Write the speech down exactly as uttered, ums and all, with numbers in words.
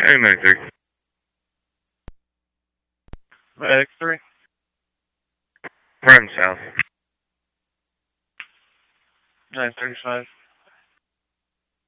eight ninety-three. X three. Run south. nine thirty-five.